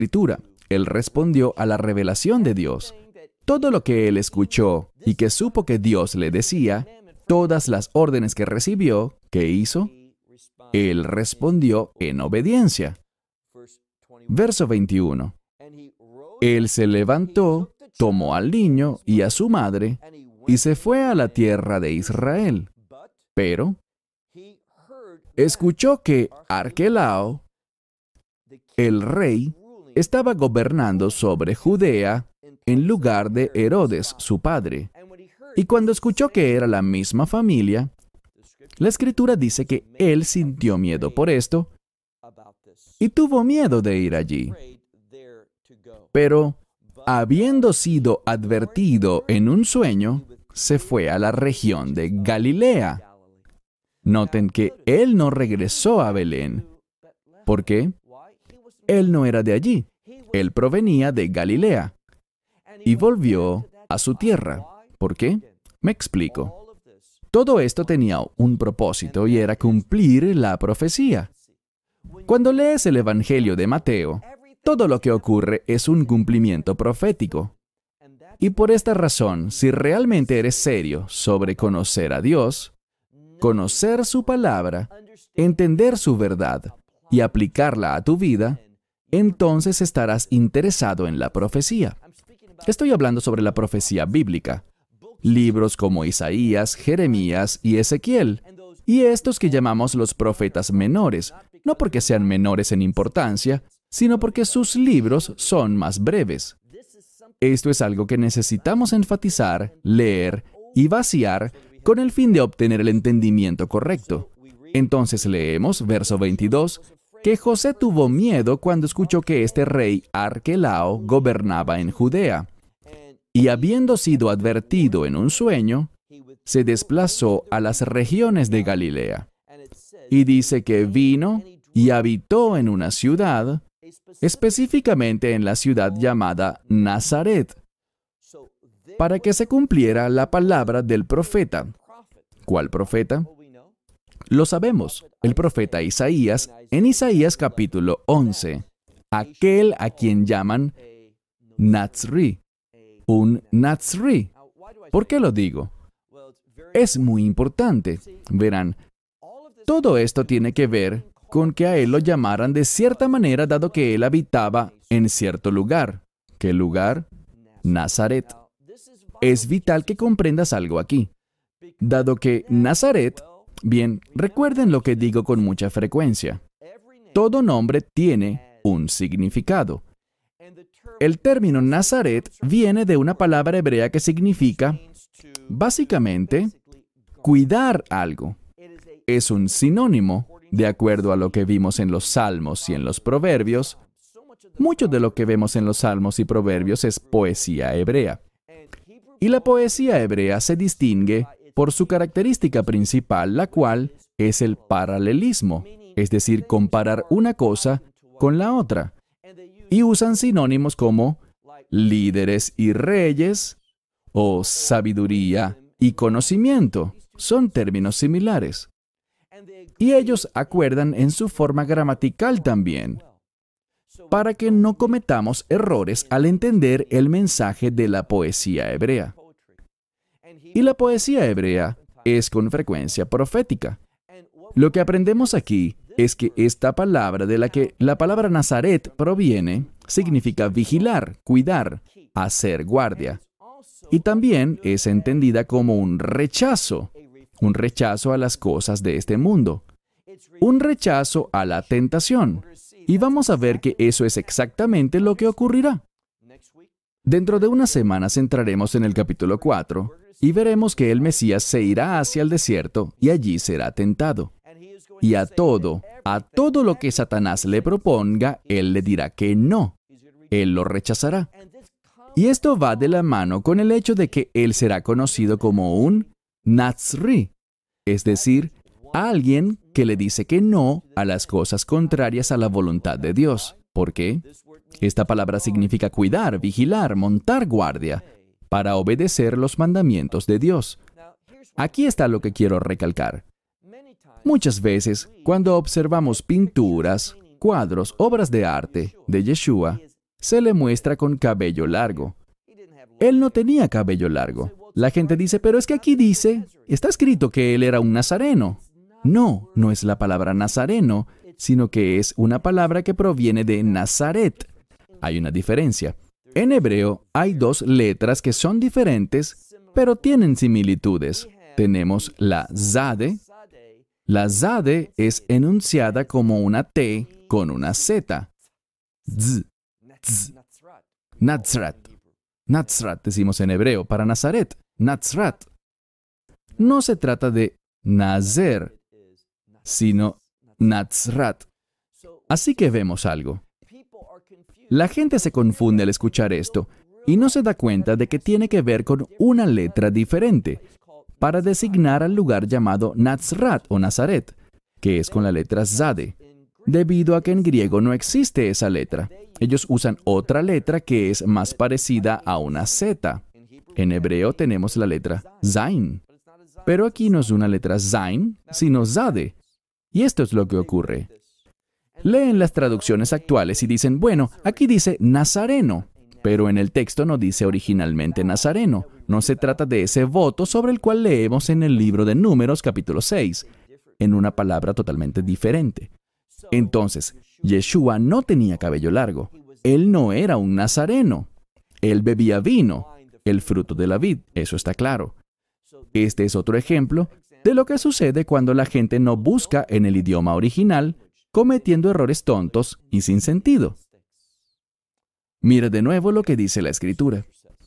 Escritura. Él respondió a la revelación de Dios. Todo lo que él escuchó y que supo que Dios le decía, todas las órdenes que recibió, ¿qué hizo? Él respondió en obediencia. Verso 21. Él se levantó, tomó al niño y a su madre, y se fue a la tierra de Israel. Pero escuchó que Arquelao, el rey, estaba gobernando sobre Judea en lugar de Herodes, su padre. Y cuando escuchó que era la misma familia, la Escritura dice que él sintió miedo por esto y tuvo miedo de ir allí. Pero, habiendo sido advertido en un sueño, se fue a la región de Galilea. Noten que él no regresó a Belén. ¿Por qué? Él no era de allí. Él provenía de Galilea. Y volvió a su tierra. ¿Por qué? Me explico. Todo esto tenía un propósito y era cumplir la profecía. Cuando lees el Evangelio de Mateo, todo lo que ocurre es un cumplimiento profético. Y por esta razón, si realmente eres serio sobre conocer a Dios, conocer su palabra, entender su verdad y aplicarla a tu vida, entonces estarás interesado en la profecía. Estoy hablando sobre la profecía bíblica. Libros como Isaías, Jeremías y Ezequiel, y estos que llamamos los profetas menores, no porque sean menores en importancia, sino porque sus libros son más breves. Esto es algo que necesitamos enfatizar, leer y vaciar con el fin de obtener el entendimiento correcto. Entonces leemos, verso 22, que José tuvo miedo cuando escuchó que este rey Arquelao gobernaba en Judea. Y habiendo sido advertido en un sueño, se desplazó a las regiones de Galilea. Y dice que vino y habitó en una ciudad, específicamente en la ciudad llamada Nazaret, para que se cumpliera la palabra del profeta. ¿Cuál profeta? Lo sabemos, el profeta Isaías, en Isaías capítulo 11, aquel a quien llaman Nazri, un Nazri. ¿Por qué lo digo? Es muy importante. Verán, todo esto tiene que ver con que a él lo llamaran de cierta manera dado que él habitaba en cierto lugar. ¿Qué lugar? Nazaret. Es vital que comprendas algo aquí. Dado que Nazaret, bien, recuerden lo que digo con mucha frecuencia. Todo nombre tiene un significado. El término Nazaret viene de una palabra hebrea que significa, básicamente, cuidar algo. Es un sinónimo, de acuerdo a lo que vimos en los Salmos y en los Proverbios. Mucho de lo que vemos en los Salmos y Proverbios es poesía hebrea. Y la poesía hebrea se distingue por su característica principal, la cual es el paralelismo, es decir, comparar una cosa con la otra. Y usan sinónimos como líderes y reyes, o sabiduría y conocimiento. Son términos similares. Y ellos acuerdan en su forma gramatical también, para que no cometamos errores al entender el mensaje de la poesía hebrea. Y la poesía hebrea es con frecuencia profética. Lo que aprendemos aquí es que esta palabra de la que la palabra Nazaret proviene significa vigilar, cuidar, hacer guardia. Y también es entendida como un rechazo a las cosas de este mundo, un rechazo a la tentación. Y vamos a ver que eso es exactamente lo que ocurrirá. Dentro de unas semanas entraremos en el capítulo 4 y veremos que el Mesías se irá hacia el desierto y allí será tentado. Y a todo lo que Satanás le proponga, él le dirá que no. Él lo rechazará. Y esto va de la mano con el hecho de que él será conocido como un Nazri, es decir, alguien que le dice que no a las cosas contrarias a la voluntad de Dios. ¿Por qué? Esta palabra significa cuidar, vigilar, montar guardia, para obedecer los mandamientos de Dios. Aquí está lo que quiero recalcar. Muchas veces, cuando observamos pinturas, cuadros, obras de arte de Yeshua, se le muestra con cabello largo. Él no tenía cabello largo. La gente dice, pero es que aquí dice, está escrito que él era un nazareno. No, no es la palabra nazareno, sino que es una palabra que proviene de Nazaret. Hay una diferencia. En hebreo hay dos letras que son diferentes, pero tienen similitudes. Tenemos la Zade. La Zade es enunciada como una T con una Z. Z, z. Nazrat. Nazrat decimos en hebreo para Nazaret. Nazrat. No se trata de Nazer, sino Nazrat. Así que vemos algo. La gente se confunde al escuchar esto y no se da cuenta de que tiene que ver con una letra diferente para designar al lugar llamado Nazrat o Nazaret, que es con la letra Zade, debido a que en griego no existe esa letra. Ellos usan otra letra que es más parecida a una Z. En hebreo tenemos la letra Zain, pero aquí no es una letra Zain, sino Zade. Y esto es lo que ocurre. Leen las traducciones actuales y dicen, bueno, aquí dice Nazareno, pero en el texto no dice originalmente Nazareno. No se trata de ese voto sobre el cual leemos en el libro de Números capítulo 6, en una palabra totalmente diferente. Entonces, Yeshua no tenía cabello largo. Él no era un nazareno. Él bebía vino, el fruto de la vid, eso está claro. Este es otro ejemplo de lo que sucede cuando la gente no busca en el idioma original, cometiendo errores tontos y sin sentido. Mira de nuevo lo que dice la Escritura.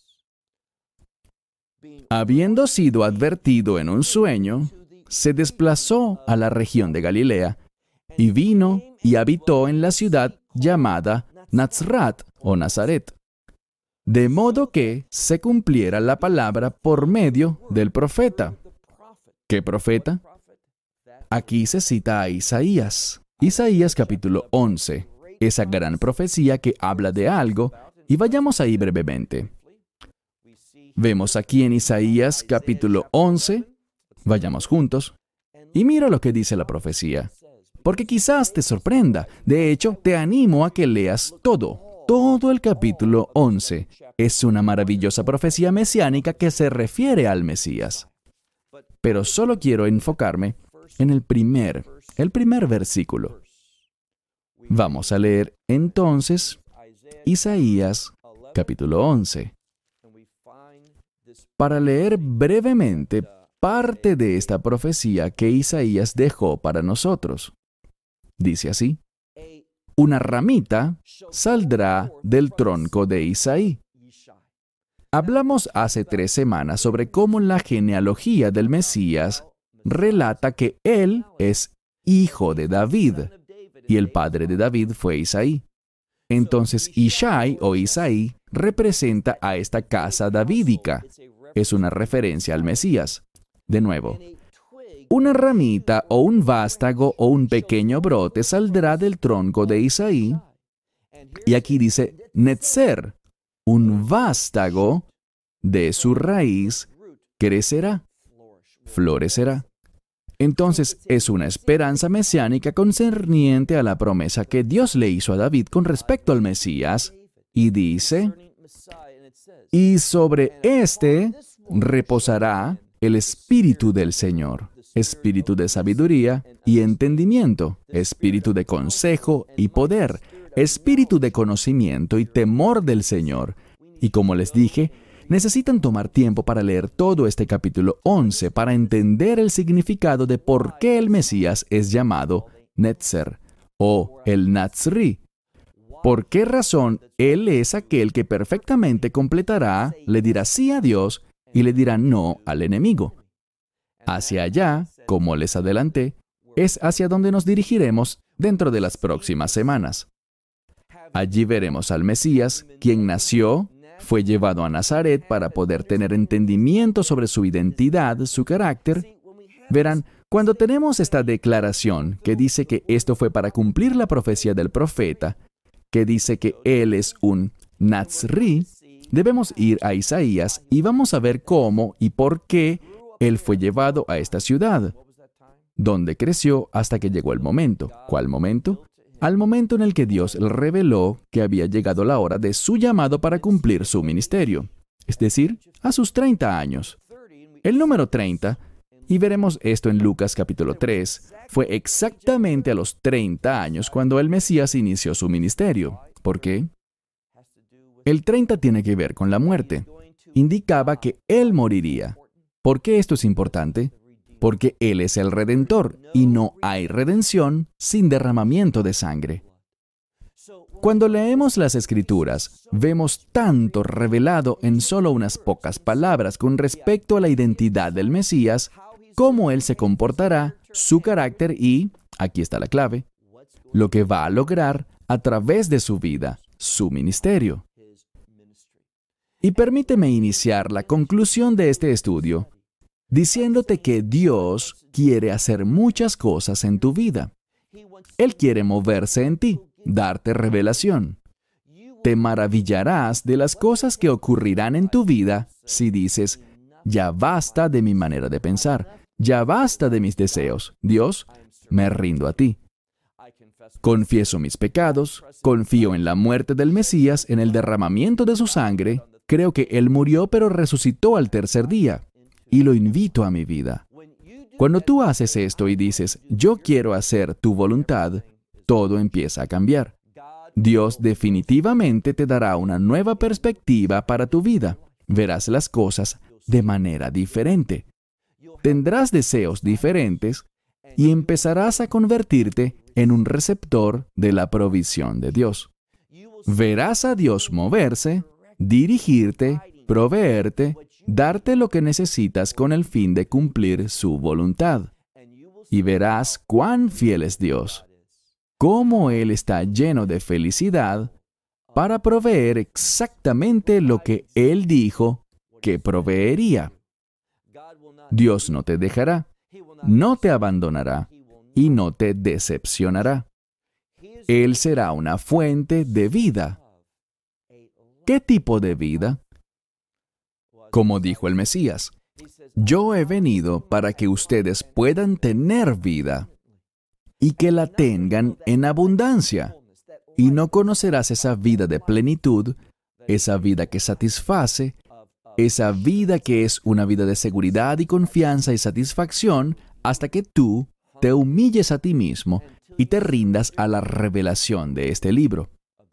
Habiendo sido advertido en un sueño, se desplazó a la región de Galilea y vino y habitó en la ciudad llamada Nazrat o Nazaret, de modo que se cumpliera la palabra por medio del profeta. ¿Qué profeta? Aquí se cita a Isaías. Isaías capítulo 11, esa gran profecía que habla de algo, y vayamos ahí brevemente. Vemos aquí en Isaías capítulo 11, vayamos juntos, y mira lo que dice la profecía, porque quizás te sorprenda. De hecho, te animo a que leas todo el capítulo 11. Es una maravillosa profecía mesiánica que se refiere al Mesías. Pero solo quiero enfocarme en el primer versículo. Vamos a leer entonces Isaías capítulo 11. Para leer brevemente parte de esta profecía que Isaías dejó para nosotros. Dice así: una ramita saldrá del tronco de Isaí. Hablamos hace 3 semanas sobre cómo la genealogía del Mesías relata que él es hijo de David, y el padre de David fue Isaí. Entonces, Ishai o Isaí representa a esta casa davídica. Es una referencia al Mesías. De nuevo, una ramita o un vástago o un pequeño brote saldrá del tronco de Isaí. Y aquí dice Netzer, un vástago de su raíz crecerá, florecerá. Entonces es una esperanza mesiánica concerniente a la promesa que Dios le hizo a David con respecto al Mesías. Y dice, y sobre éste reposará el Espíritu del Señor, espíritu de sabiduría y entendimiento, espíritu de consejo y poder, espíritu de conocimiento y temor del Señor. Y como les dije, necesitan tomar tiempo para leer todo este capítulo 11 para entender el significado de por qué el Mesías es llamado Netzer o el Nazri. ¿Por qué razón Él es aquel que perfectamente completará, le dirá sí a Dios y le dirá no al enemigo? Hacia allá, como les adelanté, es hacia donde nos dirigiremos dentro de las próximas semanas. Allí veremos al Mesías, quien nació, fue llevado a Nazaret para poder tener entendimiento sobre su identidad, su carácter. Verán, cuando tenemos esta declaración que dice que esto fue para cumplir la profecía del profeta, que dice que él es un Nazri, debemos ir a Isaías y vamos a ver cómo y por qué él fue llevado a esta ciudad, donde creció hasta que llegó el momento. ¿Cuál momento? al momento en el que Dios le reveló que había llegado la hora de su llamado para cumplir su ministerio, es decir, a sus 30 años. El número 30, y veremos esto en Lucas capítulo 3, fue exactamente a los 30 años cuando el Mesías inició su ministerio. ¿Por qué? El 30 tiene que ver con la muerte. Indicaba que Él moriría. ¿Por qué esto es importante? Porque Él es el Redentor, y no hay redención sin derramamiento de sangre. Cuando leemos las Escrituras, vemos tanto revelado en solo unas pocas palabras con respecto a la identidad del Mesías, cómo Él se comportará, su carácter y, aquí está la clave, lo que va a lograr a través de su vida, su ministerio. Y permíteme iniciar la conclusión de este estudio diciéndote que Dios quiere hacer muchas cosas en tu vida. Él quiere moverse en ti, darte revelación. Te maravillarás de las cosas que ocurrirán en tu vida si dices, ya basta de mi manera de pensar, ya basta de mis deseos. Dios, me rindo a ti. Confieso mis pecados, confío en la muerte del Mesías, en el derramamiento de su sangre, creo que Él murió pero resucitó al tercer día, y lo invito a mi vida. Cuando tú haces esto y dices, yo quiero hacer tu voluntad, todo empieza a cambiar. Dios definitivamente te dará una nueva perspectiva para tu vida. Verás las cosas de manera diferente. Tendrás deseos diferentes y empezarás a convertirte en un receptor de la provisión de Dios. Verás a Dios moverse, dirigirte, proveerte, darte lo que necesitas con el fin de cumplir su voluntad. Y verás cuán fiel es Dios, cómo Él está lleno de felicidad para proveer exactamente lo que Él dijo que proveería. Dios no te dejará, no te abandonará y no te decepcionará. Él será una fuente de vida. ¿Qué tipo de vida? Como dijo el Mesías, yo he venido para que ustedes puedan tener vida y que la tengan en abundancia. Y no conocerás esa vida de plenitud, esa vida que satisface, esa vida que es una vida de seguridad y confianza y satisfacción, hasta que tú te humilles a ti mismo y te rindas a la revelación de este libro.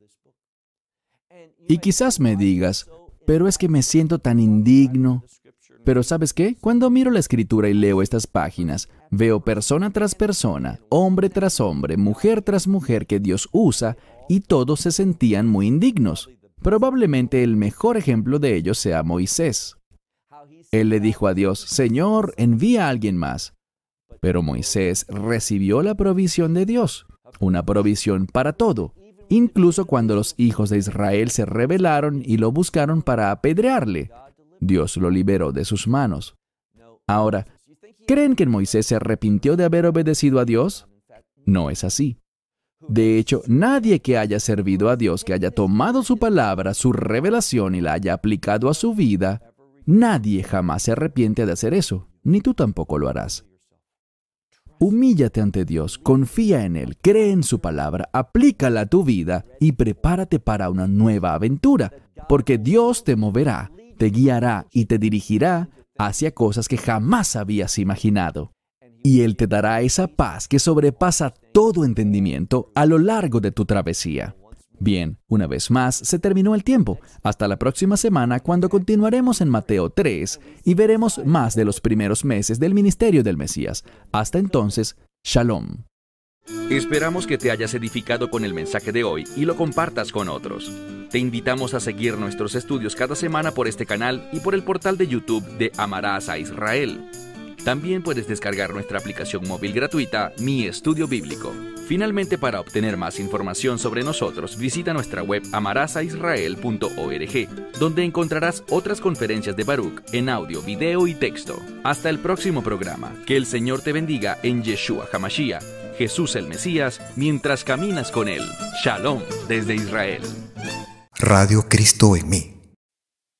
Y quizás me digas, pero es que me siento tan indigno. Pero ¿sabes qué? Cuando miro la Escritura y leo estas páginas, veo persona tras persona, hombre tras hombre, mujer tras mujer que Dios usa, y todos se sentían muy indignos. Probablemente el mejor ejemplo de ello sea Moisés. Él le dijo a Dios, Señor, envía a alguien más. Pero Moisés recibió la provisión de Dios, una provisión para todo, incluso cuando los hijos de Israel se rebelaron y lo buscaron para apedrearle. Dios lo liberó de sus manos. Ahora, ¿creen que Moisés se arrepintió de haber obedecido a Dios? No es así. De hecho, nadie que haya servido a Dios, que haya tomado su palabra, su revelación y la haya aplicado a su vida, nadie jamás se arrepiente de hacer eso, ni tú tampoco lo harás. Humíllate ante Dios, confía en Él, cree en su palabra, aplícala a tu vida y prepárate para una nueva aventura, porque Dios te moverá, te guiará y te dirigirá hacia cosas que jamás habías imaginado. Y Él te dará esa paz que sobrepasa todo entendimiento a lo largo de tu travesía. Bien, una vez más, se terminó el tiempo. Hasta la próxima semana, cuando continuaremos en Mateo 3 y veremos más de los primeros meses del ministerio del Mesías. Hasta entonces, Shalom. Esperamos que te hayas edificado con el mensaje de hoy y lo compartas con otros. Te invitamos a seguir nuestros estudios cada semana por este canal y por el portal de YouTube de Amarás a Israel. También puedes descargar nuestra aplicación móvil gratuita, Mi Estudio Bíblico. Finalmente, para obtener más información sobre nosotros, visita nuestra web amarasaisrael.org, donde encontrarás otras conferencias de Baruch en audio, video y texto. Hasta el próximo programa. Que el Señor te bendiga en Yeshua HaMashiach, Jesús el Mesías, mientras caminas con Él. Shalom desde Israel. Radio Cristo en mí.